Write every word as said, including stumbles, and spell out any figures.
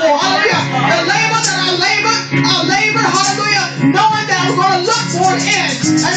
for. Hallelujah. The labor that I labor, I labor, hallelujah, knowing that I'm going to look for an end.